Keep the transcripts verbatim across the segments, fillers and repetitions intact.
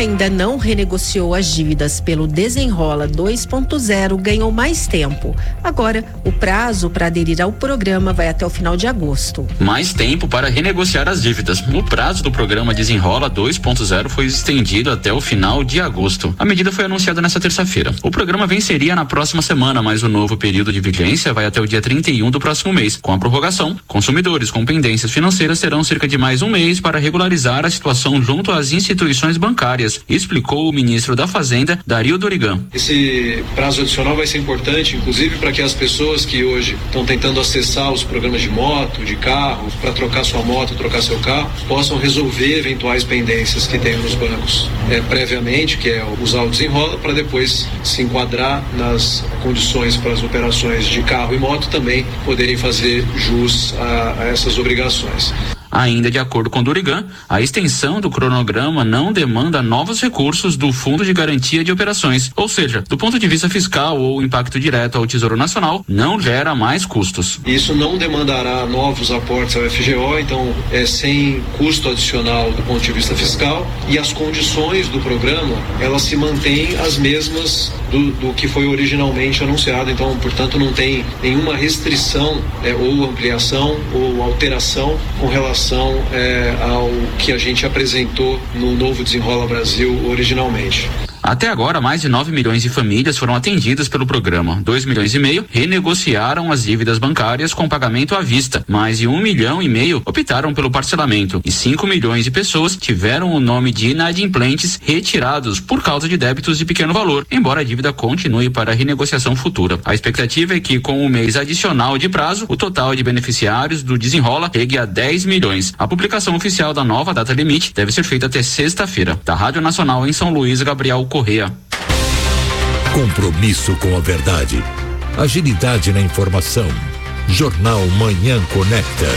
ainda não renegociou as dívidas pelo Desenrola dois ponto zero ganhou mais tempo. Agora, o prazo para aderir ao programa vai até o final de agosto. Mais tempo para renegociar as dívidas. O prazo do programa Desenrola dois ponto zero foi estendido até o final de agosto. A medida foi anunciada nesta terça-feira. O programa venceria na próxima semana, mas o novo período de vigência vai até o dia trinta e um do próximo mês. Com a prorrogação, consumidores com pendências financeiras terão cerca de mais um mês para regularizar a situação junto às instituições bancárias, explicou o ministro da Fazenda, Dario Dorigan. Esse prazo adicional vai ser importante, inclusive para que as pessoas que hoje estão tentando acessar os programas de moto, de carro, para trocar sua moto, trocar seu carro, possam resolver eventuais pendências que tem nos bancos é, previamente, que é usar o Desenrola, para depois se enquadrar nas condições para as operações de carro e moto também poderem fazer jus a, a essas obrigações. Ainda de acordo com Dorigan, a extensão do cronograma não demanda novos recursos do Fundo de Garantia de Operações, ou seja, do ponto de vista fiscal ou impacto direto ao Tesouro Nacional, não gera mais custos. Isso não demandará novos aportes ao F G O, então é sem custo adicional do ponto de vista fiscal, e as condições do programa, elas se mantêm as mesmas do, do que foi originalmente anunciado, então, portanto, não tem nenhuma restrição é, ou ampliação ou alteração com relação É, ao que a gente apresentou no novo Desenrola Brasil originalmente. Até agora, mais de nove milhões de famílias foram atendidas pelo programa. dois milhões e meio renegociaram as dívidas bancárias com pagamento à vista. Mais de um milhão e meio optaram pelo parcelamento. E cinco milhões de pessoas tiveram o nome de inadimplentes retirados por causa de débitos de pequeno valor, embora a dívida continue para renegociação futura. A expectativa é que, com um mês adicional de prazo, o total de beneficiários do Desenrola chegue a dez milhões. A publicação oficial da nova data limite deve ser feita até sexta-feira. Da Rádio Nacional em São Luís, Gabriel Correa. Compromisso com a verdade. Agilidade na informação. Jornal Manhã Conecta.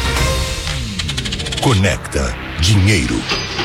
Conecta Dinheiro.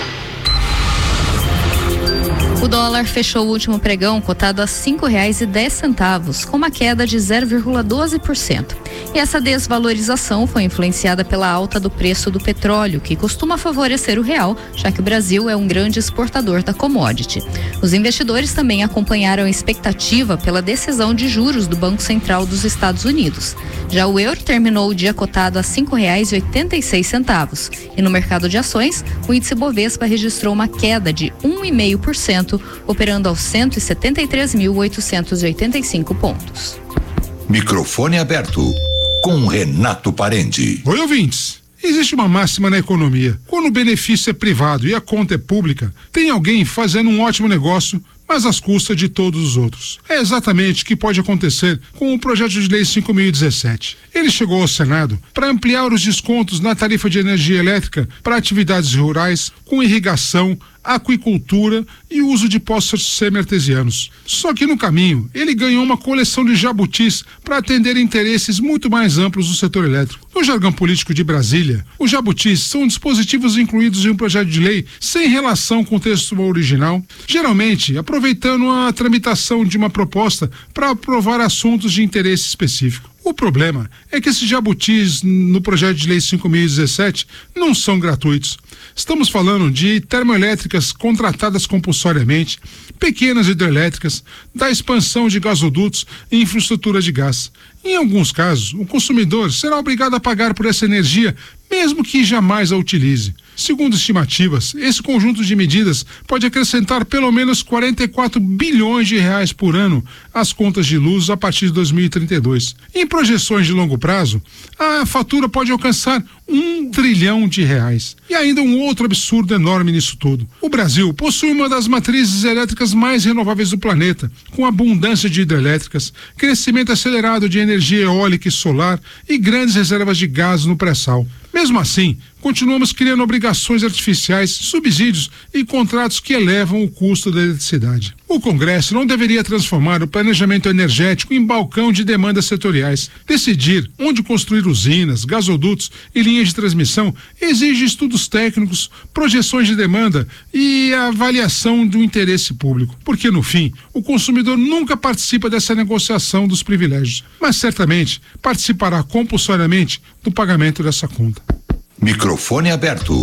O dólar fechou o último pregão cotado a cinco reais e dez centavos, com uma queda de zero vírgula doze por cento. E essa desvalorização foi influenciada pela alta do preço do petróleo, que costuma favorecer o real, já que o Brasil é um grande exportador da commodity. Os investidores também acompanharam a expectativa pela decisão de juros do Banco Central dos Estados Unidos. Já o euro terminou o dia cotado a cinco reais e oitenta e seis centavos. E no mercado de ações, o índice Bovespa registrou uma queda de um vírgula cinco por cento, operando aos cento e setenta e três mil oitocentos e oitenta e cinco pontos. Microfone aberto com Renato Parente. Oi, ouvintes. Existe uma máxima na economia. Quando o benefício é privado e a conta é pública, tem alguém fazendo um ótimo negócio, mas às custas de todos os outros. É exatamente o que pode acontecer com o projeto de lei cinco mil e dezessete. Ele chegou ao Senado para ampliar os descontos na tarifa de energia elétrica para atividades rurais, com irrigação, aquicultura e uso de poços semi-artesianos. Só que no caminho, ele ganhou uma coleção de jabutis para atender interesses muito mais amplos do setor elétrico. No jargão político de Brasília, os jabutis são dispositivos incluídos em um projeto de lei sem relação com o texto original, geralmente aproveitando a tramitação de uma proposta para aprovar assuntos de interesse específico. O problema é que esses jabutis no projeto de lei cinco mil e dezessete não são gratuitos. Estamos falando de termoelétricas contratadas compulsoriamente, pequenas hidrelétricas, da expansão de gasodutos e infraestrutura de gás. Em alguns casos, o consumidor será obrigado a pagar por essa energia, mesmo que jamais a utilize. Segundo estimativas, esse conjunto de medidas pode acrescentar pelo menos quarenta e quatro bilhões de reais por ano às contas de luz a partir de dois mil e trinta e dois. Em projeções de longo prazo, a fatura pode alcançar um trilhão de reais. E ainda um outro absurdo enorme nisso tudo. O Brasil possui uma das matrizes elétricas mais renováveis do planeta, com abundância de hidrelétricas, crescimento acelerado de energia eólica e solar e grandes reservas de gás no pré-sal. Mesmo assim, continuamos criando obrigações artificiais, subsídios e contratos que elevam o custo da eletricidade. O Congresso não deveria transformar o planejamento energético em balcão de demandas setoriais. Decidir onde construir usinas, gasodutos e linhas de transmissão exige estudos técnicos, projeções de demanda e a avaliação do interesse público. Porque, no fim, o consumidor nunca participa dessa negociação dos privilégios, mas certamente participará compulsoriamente do pagamento dessa conta. Microfone aberto